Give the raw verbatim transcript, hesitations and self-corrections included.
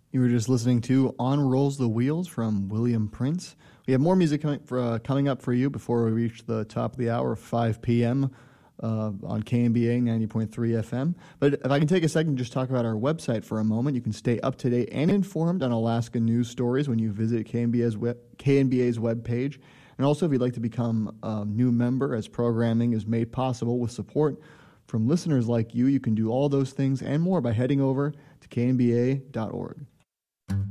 You were just listening to On Rolls the Wheels from William Prince. We have more music coming, for, uh, coming up for you before we reach the top of the hour, five p.m. Uh, on K N B A ninety point three F M. But if I can take a second and just talk about our website for a moment, you can stay up to date and informed on Alaska news stories when you visit K N B A's web, K N B A's webpage. And also, if you'd like to become a new member, as programming is made possible with support from listeners like you, you can do all those things and more by heading over to K N B A dot org.